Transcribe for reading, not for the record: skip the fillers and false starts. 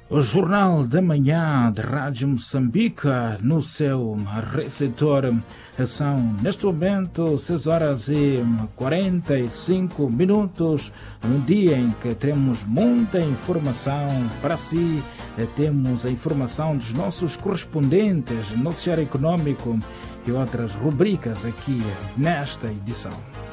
O Jornal da Manhã de Rádio Moçambique, no seu receptor, são neste momento 6 horas e 45 minutos, um dia em que temos muita informação para si. Temos a informação dos nossos correspondentes, noticiário econômico e outras rubricas aqui nesta edição.